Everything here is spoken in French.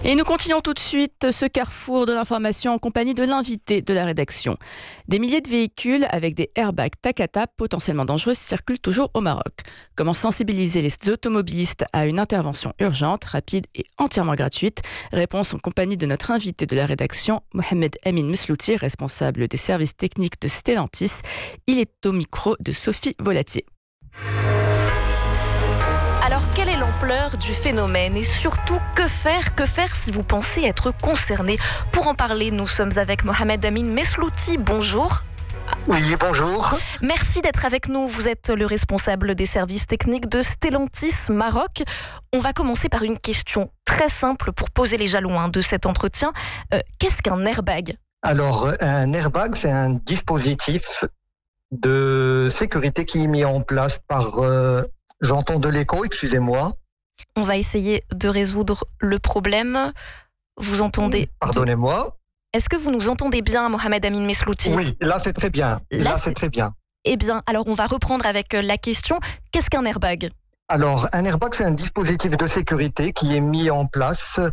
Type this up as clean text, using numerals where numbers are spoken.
Et nous continuons tout de suite ce carrefour de l'information en compagnie de l'invité de la rédaction. Des milliers de véhicules avec des airbags Takata potentiellement dangereux circulent toujours au Maroc. Comment sensibiliser les automobilistes à une intervention urgente, rapide et entièrement gratuite? Réponse en compagnie de notre invité de la rédaction, Mohamed Amin Meslouti, responsable des services techniques de Stellantis. Il est au micro de Sophie Volatier. Alors, quelle est l'ampleur du phénomène et surtout, que faire si vous pensez être concerné? Pour en parler, nous sommes avec Mohamed Amin Meslouti. Bonjour. Oui, bonjour. Merci d'être avec nous. Vous êtes le responsable des services techniques de Stellantis Maroc. On va commencer par une question très simple pour poser les jalons de cet entretien. Qu'est-ce qu'un airbag? Alors, un airbag, c'est un dispositif de sécurité qui est mis en place par... J'entends de l'écho, excusez-moi. On va essayer de résoudre le problème. Vous entendez? Pardonnez-moi. Est-ce que vous nous entendez bien, Mohamed Amin Meslouti? Oui, là c'est très bien. Là c'est très bien. Eh bien, alors on va reprendre avec la question. Qu'est-ce qu'un airbag? Alors, un airbag, c'est un dispositif de sécurité qui est mis en place